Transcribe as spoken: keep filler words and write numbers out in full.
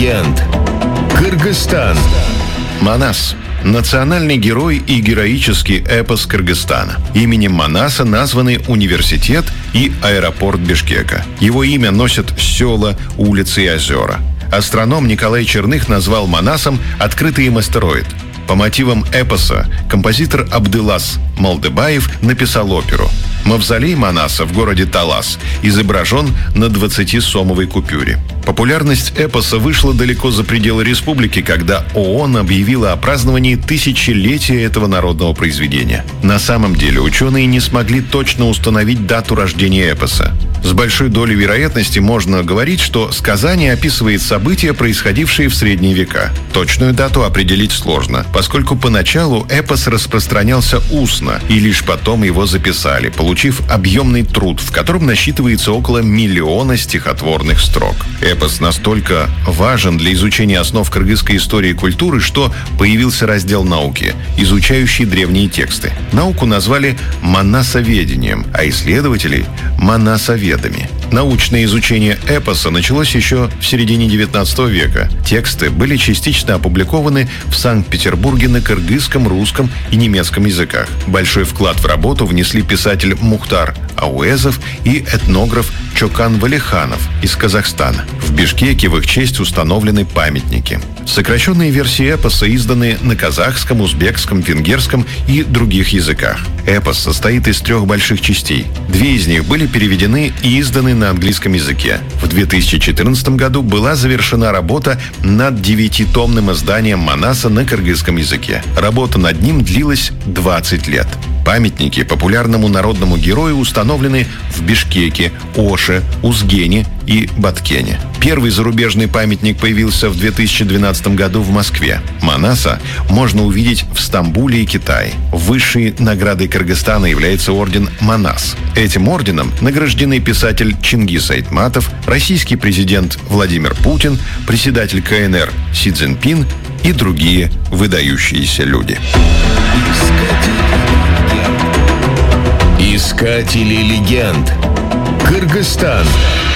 легенд. Кыргызстан. Манас – национальный герой и героический эпос Кыргызстана. Именем Манаса названы университет и аэропорт Бишкека. Его имя носят села, улицы и озера. Астроном Николай Черных назвал Манасом открытый им астероид. По мотивам эпоса композитор Абдылас Малдыбаев написал оперу. Мавзолей Манаса в городе Талас изображен на двадцатисомовой купюре. Популярность эпоса вышла далеко за пределы республики, когда ООН объявила о праздновании тысячелетия этого народного произведения. На самом деле ученые не смогли точно установить дату рождения эпоса. С большой долей вероятности можно говорить, что сказание описывает события, происходившие в средние века. Точную дату определить сложно, поскольку поначалу эпос распространялся устно, и лишь потом его записали, получив объемный труд, в котором насчитывается около миллиона стихотворных строк. Эпос настолько важен для изучения основ кыргызской истории и культуры, что появился раздел науки, изучающий древние тексты. Науку назвали манасоведением, а исследователей – манасоведами. Научное изучение эпоса началось еще в середине девятнадцатого века. Тексты были частично опубликованы в Санкт-Петербурге на кыргызском, русском и немецком языках. Большой вклад в работу внесли писатель Мухтар Ауэзов и этнограф Чокан Валиханов из Казахстана. В Бишкеке в их честь установлены памятники. Сокращенные версии эпоса изданы на казахском, узбекском, венгерском и других языках. Эпос состоит из трех больших частей. Две из них были переведены и изданы на английском языке. В две тысячи четырнадцатом году была завершена работа над девятитомным изданием Манаса на кыргызском языке. Работа над ним длилась двадцать лет. Памятники популярному народному герою установлены в Бишкеке, Оше, Узгене и Баткене. Первый зарубежный памятник появился в две тысячи двенадцатом году в Москве. Манаса можно увидеть в Стамбуле и Китае. Высшей наградой Кыргызстана является орден Манас. Этим орденом награждены писатель Чингис Айтматов, российский президент Владимир Путин, председатель КНР Си Цзиньпин и другие выдающиеся люди. Искатели легенд. Кыргызстан.